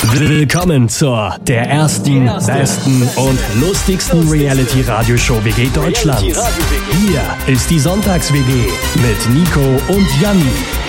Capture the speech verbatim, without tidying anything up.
Willkommen zur der ersten, besten und lustigsten Reality-Radioshow W G Deutschlands. Hier ist die Sonntags-W G mit Nico und Janni.